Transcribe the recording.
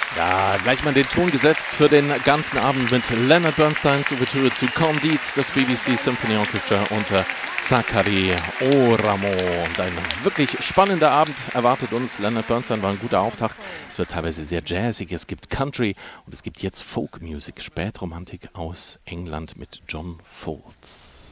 Ja, gleich mal den Ton gesetzt für den ganzen Abend mit Leonard Bernsteins Ouvertüre zu Candide, das BBC Symphony Orchestra unter Sakari Oramo. Und ein wirklich spannender Abend erwartet uns. Leonard Bernstein war ein guter Auftakt. Es wird teilweise sehr jazzig, es gibt Country und es gibt jetzt Folk Music, Spätromantik aus England mit John Foltz.